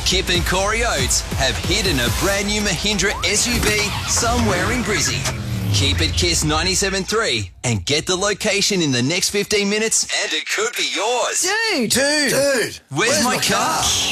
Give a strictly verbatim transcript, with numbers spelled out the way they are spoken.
Kip and Corey Oates have hidden a brand new Mahindra S U V somewhere in Brizzy. Keep it Kiss ninety-seven point three and get the location in the next fifteen minutes and it could be yours. Dude. Dude. Dude. Where's, Where's my, my car? car?